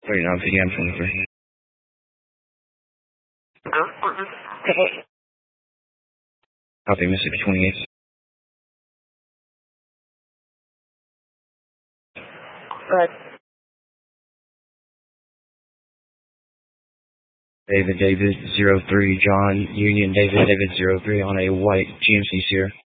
39 PM 23. Copy, Mississippi 28. Right. David 03, John, Union David 03 on a white GMC Sierra.